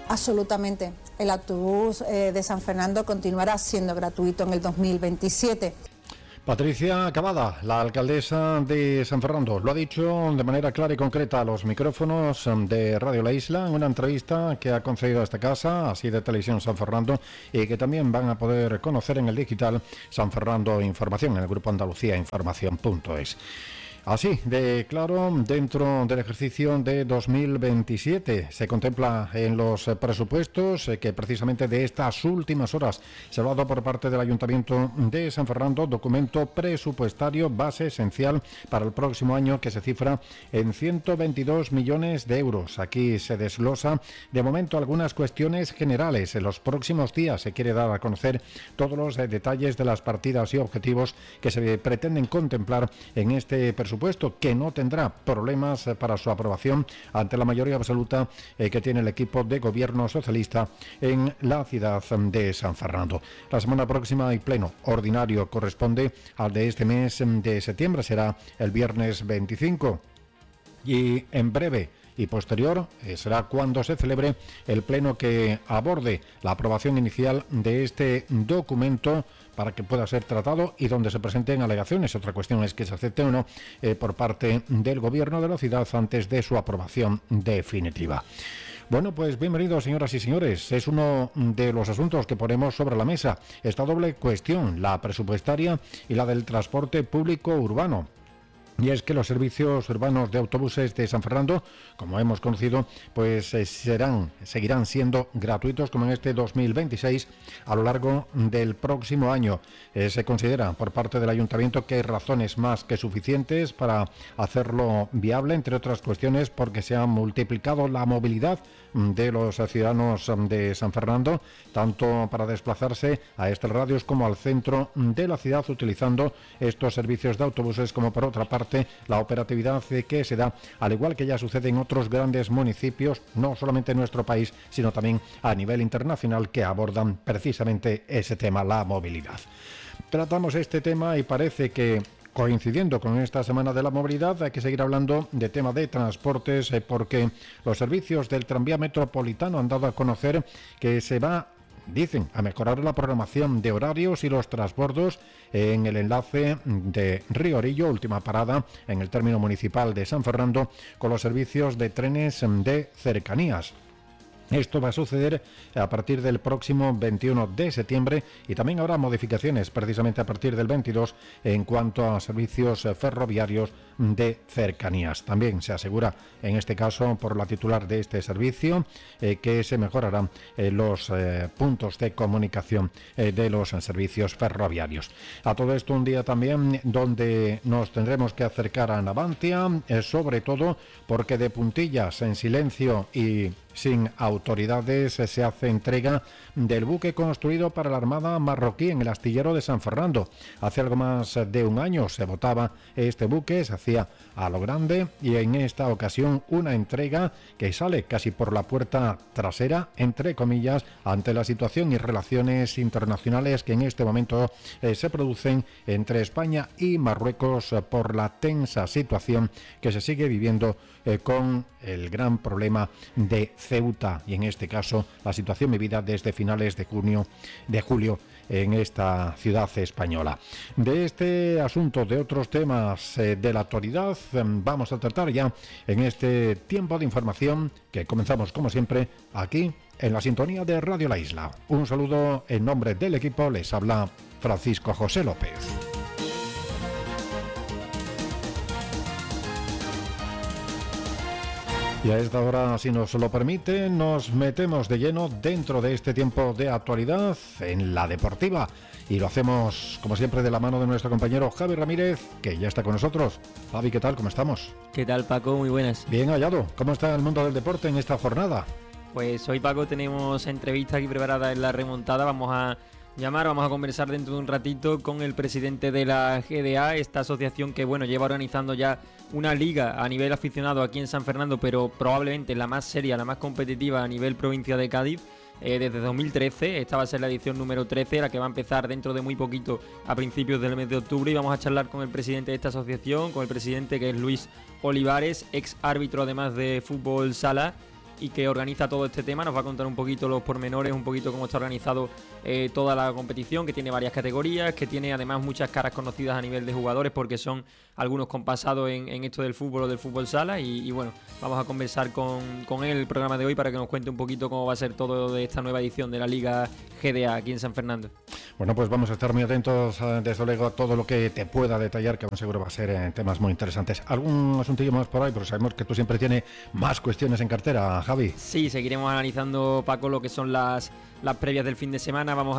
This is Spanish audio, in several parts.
Absolutamente. El autobús de San Fernando continuará siendo gratuito en el 2027. Patricia Cavada, la alcaldesa de San Fernando, lo ha dicho de manera clara y concreta a los micrófonos de Radio La Isla en una entrevista que ha concedido a esta casa, así de Televisión San Fernando, y que también van a poder conocer en el digital San Fernando Información, en el grupo Andalucía Información.es. Así de claro, dentro del ejercicio de 2027 se contempla en los presupuestos que precisamente de estas últimas horas se ha dado por parte del Ayuntamiento de San Fernando documento presupuestario base esencial para el próximo año que se cifra en 122 millones de euros. Aquí se desglosa de momento algunas cuestiones generales. En los próximos días se quiere dar a conocer todos los detalles de las partidas y objetivos que se pretenden contemplar en este presupuesto, que no tendrá problemas para su aprobación ante la mayoría absoluta que tiene el equipo de gobierno socialista en la ciudad de San Fernando. La semana próxima el pleno ordinario corresponde al de este mes de septiembre, será el viernes 25 y en breve y posterior será cuando se celebre el pleno que aborde la aprobación inicial de este documento para que pueda ser tratado y donde se presenten alegaciones. Otra cuestión es que se acepte o no por parte del gobierno de la ciudad antes de su aprobación definitiva. Bueno, pues bienvenidos, señoras y señores. Es uno de los asuntos que ponemos sobre la mesa. Esta doble cuestión, la presupuestaria y la del transporte público urbano. Y es que los servicios urbanos de autobuses de San Fernando, como hemos conocido, pues seguirán siendo gratuitos como en este 2026 a lo largo del próximo año. Se considera por parte del Ayuntamiento que hay razones más que suficientes para hacerlo viable, entre otras cuestiones porque se ha multiplicado la movilidad de los ciudadanos de San Fernando, tanto para desplazarse a estos radios como al centro de la ciudad utilizando estos servicios de autobuses, como por otra parte la operatividad que se da, al igual que ya sucede en otros grandes municipios, no solamente en nuestro país, sino también a nivel internacional, que abordan precisamente ese tema, la movilidad. Tratamos este tema y parece que, coincidiendo con esta Semana de la Movilidad, hay que seguir hablando de tema de transportes porque los servicios del tranvía metropolitano han dado a conocer que se va, dicen, a mejorar la programación de horarios y los transbordos en el enlace de Río Orillo, última parada en el término municipal de San Fernando, con los servicios de trenes de cercanías. Esto va a suceder a partir del próximo 21 de septiembre y también habrá modificaciones precisamente a partir del 22 en cuanto a servicios ferroviarios de cercanías. También se asegura, en este caso por la titular de este servicio, que se mejorarán los puntos de comunicación de los servicios ferroviarios. A todo esto un día también donde nos tendremos que acercar a Navantia, sobre todo porque de puntillas, en silencio y sin autoridades, se hace entrega del buque construido para la Armada marroquí en el astillero de San Fernando. Hace algo más de un año se botaba este buque, se hacía a lo grande, y en esta ocasión una entrega que sale casi por la puerta trasera, entre comillas, ante la situación y relaciones internacionales que en este momento se producen entre España y Marruecos por la tensa situación que se sigue viviendo con el gran problema de Ceuta, y en este caso la situación vivida desde finales de julio en esta ciudad española. De este asunto, de otros temas de la actualidad, vamos a tratar ya en este tiempo de información que comenzamos como siempre aquí en la sintonía de Radio La Isla. Un saludo en nombre del equipo, les habla Francisco José López. Y a esta hora, si nos lo permite, nos metemos de lleno dentro de este tiempo de actualidad en la deportiva. Y lo hacemos, como siempre, de la mano de nuestro compañero Javi Ramírez, que ya está con nosotros. Javi, ¿qué tal? ¿Cómo estamos? ¿Qué tal, Paco? Muy buenas. Bien hallado. ¿Cómo está el mundo del deporte en esta jornada? Pues hoy, Paco, tenemos entrevista aquí preparada en la remontada. Vamos a conversar dentro de un ratito con el presidente de la GDA, esta asociación que, bueno, lleva organizando ya una liga a nivel aficionado aquí en San Fernando, pero probablemente la más seria, la más competitiva a nivel provincia de Cádiz, desde 2013. Esta va a ser la edición número 13, la que va a empezar dentro de muy poquito, a principios del mes de octubre, y vamos a charlar con el presidente de esta asociación, con el presidente, que es Luis Olivares, ex árbitro además de fútbol sala, y que organiza todo este tema. Nos va a contar un poquito los pormenores, un poquito cómo está organizado toda la competición, que tiene varias categorías, que tiene además muchas caras conocidas a nivel de jugadores, porque son algunos compasados en esto del fútbol o del fútbol sala. Y bueno, vamos a conversar con él el programa de hoy para que nos cuente un poquito cómo va a ser todo de esta nueva edición de la Liga GDA aquí en San Fernando. Bueno, pues vamos a estar muy atentos, desde luego, a todo lo que te pueda detallar, que seguro va a ser temas muy interesantes. ¿Algún asuntillo más por ahí? Pero sabemos que tú siempre tienes más cuestiones en cartera, Javi. Sí, seguiremos analizando, Paco, lo que son las previas del fin de semana. Vamos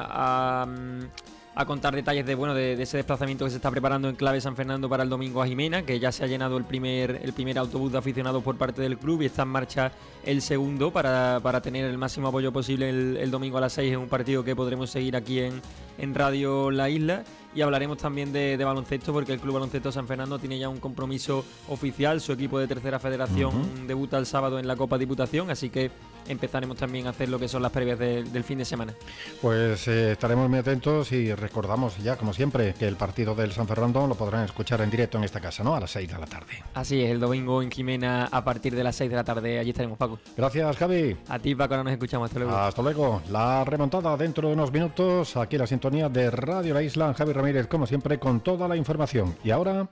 a contar detalles de ese desplazamiento que se está preparando en clave San Fernando para el domingo a Jimena, que ya se ha llenado el primer autobús de aficionados por parte del club y está en marcha el segundo para tener el máximo apoyo posible el domingo a las 6 en un partido que podremos seguir aquí en Radio La Isla. Y hablaremos también de baloncesto, porque el Club Baloncesto San Fernando tiene ya un compromiso oficial. Su equipo de tercera federación debuta el sábado en la Copa Diputación, así que empezaremos también a hacer lo que son las previas del fin de semana. Pues estaremos muy atentos y recordamos ya, como siempre, que el partido del San Fernando lo podrán escuchar en directo en esta casa, ¿no? A las 6 de la tarde. Así es, el domingo en Jimena a partir de las 6 de la tarde. Allí estaremos, Paco. Gracias, Javi. A ti, Paco, ahora nos escuchamos. Hasta luego. Hasta luego. La remontada dentro de unos minutos, aquí la sintonía de Radio La Isla. Javi Ramírez, como siempre, con toda la información. Y ahora,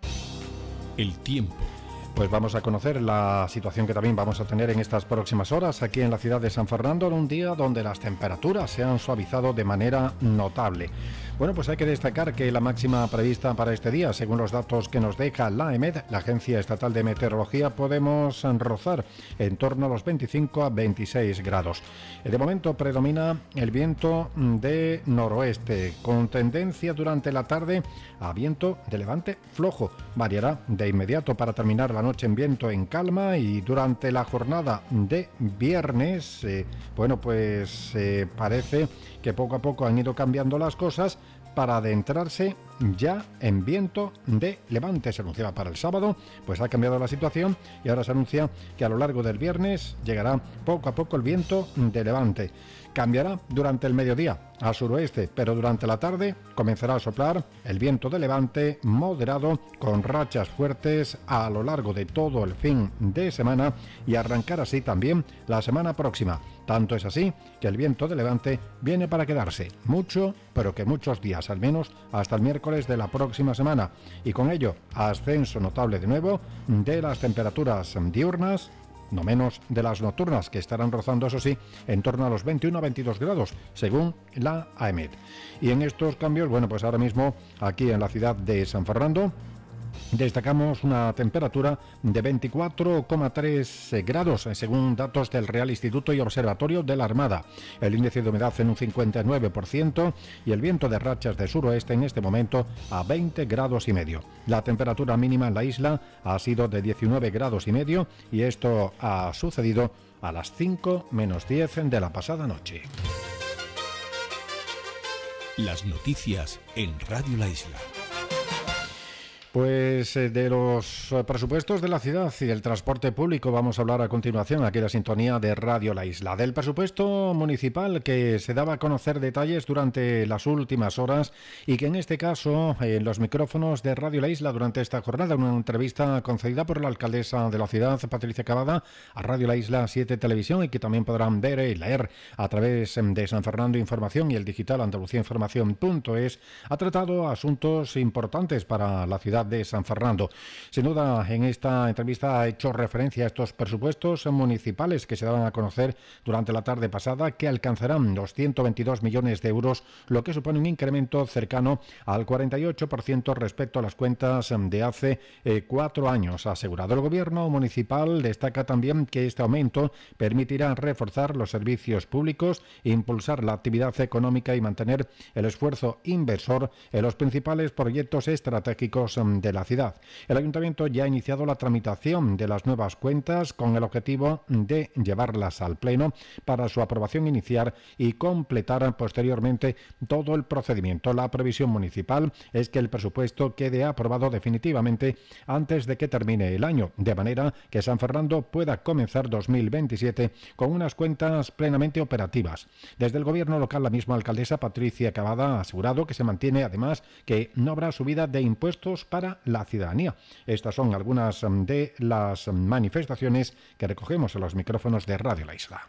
el tiempo. Pues vamos a conocer la situación que también vamos a tener en estas próximas horas aquí en la ciudad de San Fernando, en un día donde las temperaturas se han suavizado de manera notable. Bueno, pues hay que destacar que la máxima prevista para este día, según los datos que nos deja la EMED, la Agencia Estatal de Meteorología, podemos rozar en torno a los 25 a 26 grados. De momento predomina el viento de noroeste, con tendencia durante la tarde a viento de levante flojo. Variará de inmediato para terminar la noche en viento en calma, y durante la jornada de viernes, parece que poco a poco han ido cambiando las cosas para adentrarse ya en viento de levante. Se anunciaba para el sábado, pues ha cambiado la situación y ahora se anuncia que a lo largo del viernes llegará poco a poco el viento de levante. Cambiará durante el mediodía al suroeste, pero durante la tarde comenzará a soplar el viento de levante moderado con rachas fuertes a lo largo de todo el fin de semana y arrancar así también la semana próxima. Tanto es así que el viento de levante viene para quedarse mucho, pero que muchos días, al menos hasta el miércoles de la próxima semana, y con ello ascenso notable de nuevo de las temperaturas diurnas, no menos de las nocturnas, que estarán rozando, eso sí, en torno a los 21 a 22 grados, según la AEMET. Y en estos cambios, pues ahora mismo aquí en la ciudad de San Fernando destacamos una temperatura de 24,3 grados, según datos del Real Instituto y Observatorio de la Armada. El índice de humedad en un 59% y el viento de rachas de suroeste en este momento a 20 grados y medio. La temperatura mínima en la isla ha sido de 19 grados y medio y esto ha sucedido a las 5 menos 10 de la pasada noche. Las noticias en Radio La Isla. Pues de los presupuestos de la ciudad y del transporte público vamos a hablar a continuación aquí en la sintonía de Radio La Isla. Del presupuesto municipal, que se daba a conocer detalles durante las últimas horas y que en este caso en los micrófonos de Radio La Isla durante esta jornada, una entrevista concedida por la alcaldesa de la ciudad, Patricia Cavada, a Radio La Isla 7 Televisión, y que también podrán ver y leer a través de San Fernando Información y el digital andaluciainformación.es, ha tratado asuntos importantes para la ciudad de San Fernando. Sin duda, en esta entrevista ha hecho referencia a estos presupuestos municipales que se daban a conocer durante la tarde pasada, que alcanzarán los 122 millones de euros, lo que supone un incremento cercano al 48% respecto a las cuentas de hace 4 años. Asegurado el gobierno municipal, destaca también que este aumento permitirá reforzar los servicios públicos, impulsar la actividad económica y mantener el esfuerzo inversor en los principales proyectos estratégicos de la ciudad. El ayuntamiento ya ha iniciado la tramitación de las nuevas cuentas con el objetivo de llevarlas al pleno para su aprobación inicial y completar posteriormente todo el procedimiento. La previsión municipal es que el presupuesto quede aprobado definitivamente antes de que termine el año, de manera que San Fernando pueda comenzar 2027 con unas cuentas plenamente operativas. Desde el gobierno local, la misma alcaldesa Patricia Cavada ha asegurado que se mantiene además que no habrá subida de impuestos para para la ciudadanía. Estas son algunas de las manifestaciones que recogemos en los micrófonos de Radio La Isla.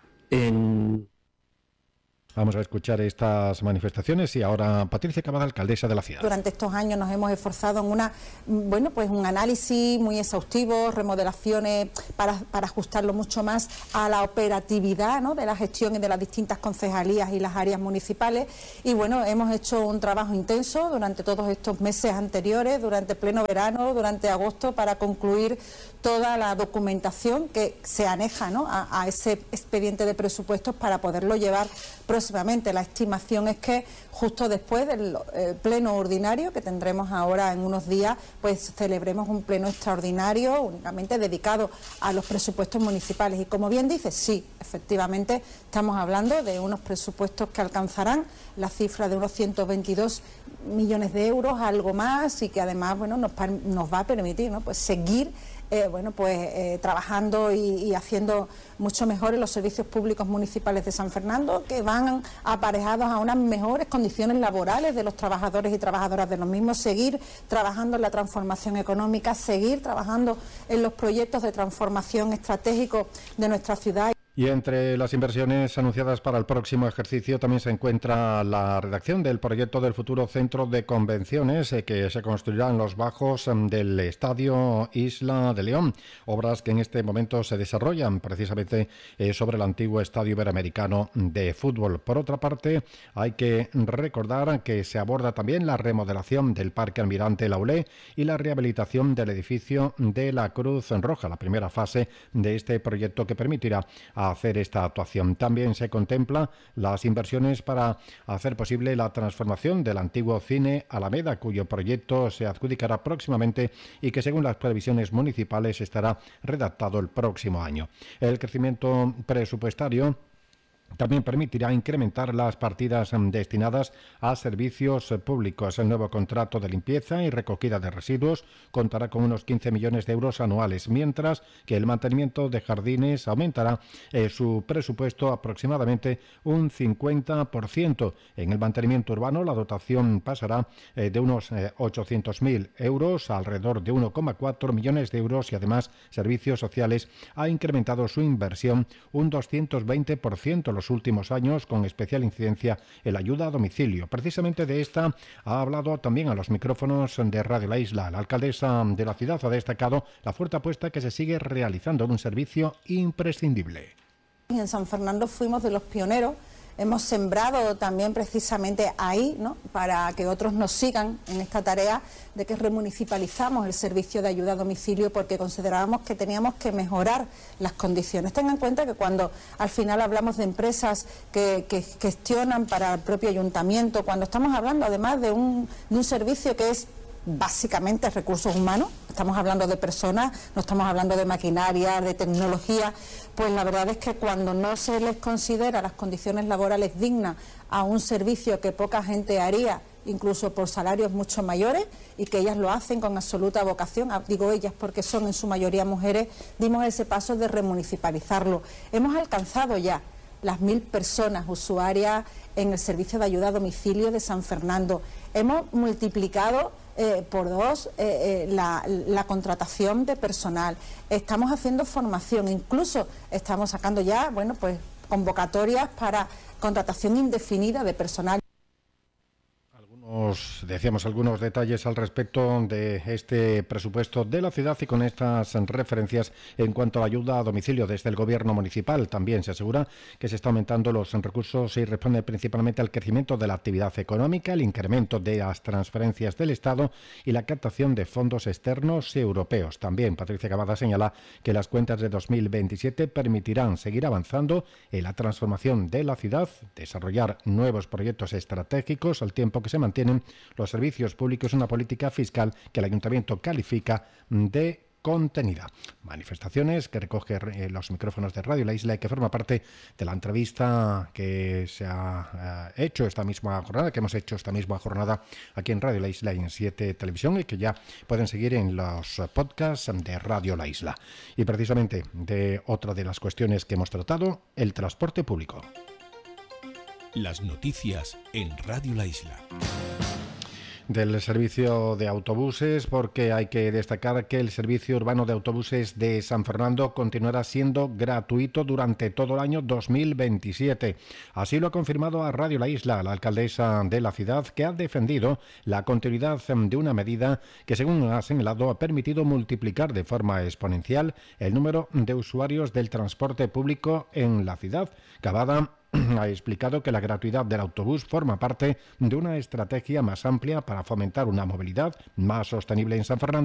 Vamos a escuchar estas manifestaciones y ahora Patricia Cavada, alcaldesa de la ciudad. Durante estos años nos hemos esforzado en un análisis muy exhaustivo, remodelaciones para ajustarlo mucho más a la operatividad, ¿no?, de la gestión y de las distintas concejalías y las áreas municipales. Y bueno, hemos hecho un trabajo intenso durante todos estos meses anteriores, durante pleno verano, durante agosto, para concluir toda la documentación que se aneja, ¿no?, a ese expediente de presupuestos para poderlo llevar próximamente. La estimación es que justo después del pleno ordinario que tendremos ahora en unos días, pues celebremos un pleno extraordinario únicamente dedicado a los presupuestos municipales. Y como bien dice, sí, efectivamente estamos hablando de unos presupuestos que alcanzarán la cifra de unos 122 millones de euros, algo más, y que además, bueno, nos va a permitir, ¿no?, pues seguir trabajando y haciendo mucho mejor en los servicios públicos municipales de San Fernando, que van aparejados a unas mejores condiciones laborales de los trabajadores y trabajadoras de los mismos, seguir trabajando en la transformación económica, seguir trabajando en los proyectos de transformación estratégico de nuestra ciudad. Y entre las inversiones anunciadas para el próximo ejercicio también se encuentra la redacción del proyecto del futuro centro de convenciones que se construirá en los bajos del Estadio Isla de León, obras que en este momento se desarrollan precisamente sobre el antiguo Estadio Iberoamericano de fútbol. Por otra parte, hay que recordar que se aborda también la remodelación del Parque Almirante Laulé y la rehabilitación del edificio de la Cruz Roja, la primera fase de este proyecto que permitirá hacer esta actuación. También se contempla las inversiones para hacer posible la transformación del antiguo Cine Alameda, cuyo proyecto se adjudicará próximamente y que según las previsiones municipales estará redactado el próximo año. El crecimiento presupuestario también permitirá incrementar las partidas destinadas a servicios públicos. El nuevo contrato de limpieza y recogida de residuos contará con unos 15 millones de euros anuales, mientras que el mantenimiento de jardines aumentará su presupuesto aproximadamente un 50%. En el mantenimiento urbano la dotación pasará de unos 800.000 euros a alrededor de 1,4 millones de euros y además Servicios Sociales ha incrementado su inversión un 220% los últimos años, con especial incidencia en la ayuda a domicilio. Precisamente de esta ha hablado también a los micrófonos de Radio La Isla. La alcaldesa de la ciudad ha destacado la fuerte apuesta que se sigue realizando en un servicio imprescindible. En San Fernando fuimos de los pioneros. Hemos sembrado también precisamente ahí, ¿no?, para que otros nos sigan en esta tarea de que remunicipalizamos el servicio de ayuda a domicilio, porque considerábamos que teníamos que mejorar las condiciones. Tengan en cuenta que cuando al final hablamos de empresas que gestionan para el propio ayuntamiento, cuando estamos hablando además de un servicio que es básicamente recursos humanos, estamos hablando de personas, no estamos hablando de maquinaria, de tecnología, pues la verdad es que cuando no se les considera las condiciones laborales dignas a un servicio que poca gente haría, incluso por salarios mucho mayores, y que ellas lo hacen con absoluta vocación, digo ellas porque son en su mayoría mujeres, dimos ese paso de remunicipalizarlo. Hemos alcanzado ya las 1.000 personas usuarias en el servicio de ayuda a domicilio de San Fernando. Hemos multiplicado por 2 la contratación de personal. Estamos haciendo formación, incluso estamos sacando ya, convocatorias para contratación indefinida de personal. Decíamos algunos detalles al respecto de este presupuesto de la ciudad y con estas referencias en cuanto a la ayuda a domicilio desde el gobierno municipal. También se asegura que se está aumentando los recursos y responde principalmente al crecimiento de la actividad económica, el incremento de las transferencias del Estado y la captación de fondos externos y europeos. También Patricia Cavada señala que las cuentas de 2027 permitirán seguir avanzando en la transformación de la ciudad, desarrollar nuevos proyectos estratégicos al tiempo que se mantienen los servicios públicos, una política fiscal que el Ayuntamiento califica de contenida. Manifestaciones que recoge los micrófonos de Radio La Isla y que forma parte de la entrevista que se ha hecho esta misma jornada, que hemos hecho esta misma jornada aquí en Radio La Isla y en 7 Televisión, y que ya pueden seguir en los podcasts de Radio La Isla. Y precisamente de otra de las cuestiones que hemos tratado, el transporte público. Las noticias en Radio La Isla. del servicio de autobuses, porque hay que destacar que el servicio urbano de autobuses de San Fernando continuará siendo gratuito durante todo el año 2027. Así lo ha confirmado a Radio La Isla la alcaldesa de la ciudad, que ha defendido la continuidad de una medida que, según ha señalado, ha permitido multiplicar de forma exponencial el número de usuarios del transporte público en la ciudad. Cavada ha explicado que la gratuidad del autobús forma parte de una estrategia más amplia para fomentar una movilidad más sostenible en San Fernando.